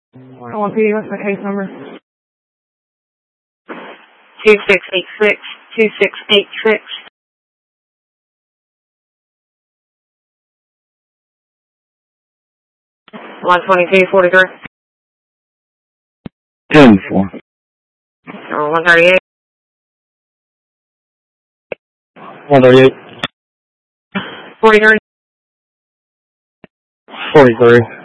I want PD, what's my case number? 2686, 2686. 12243. 10-4. 138. 138. 43. 43.